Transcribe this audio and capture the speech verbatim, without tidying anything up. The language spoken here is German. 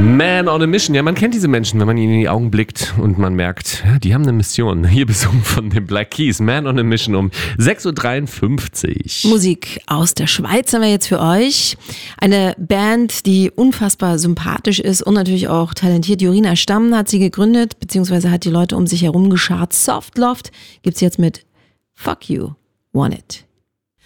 Man on a Mission. Ja, man kennt diese Menschen, wenn man ihnen in die Augen blickt und man merkt, ja, die haben eine Mission. Hier besungen von den Black Keys. Man on a Mission um sechs Uhr dreiundfünfzig. Musik aus der Schweiz haben wir jetzt für euch. Eine Band, die unfassbar sympathisch ist und natürlich auch talentiert. Jorina Stamm hat sie gegründet, beziehungsweise hat die Leute um sich herum geschart. Soft Loft gibt's jetzt mit Fuck You, Want It.